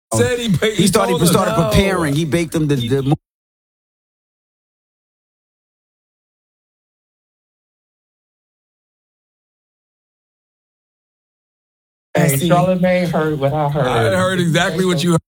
Said he started preparing. He baked them the Hey, Charlamagne heard what I heard. I heard exactly what you heard.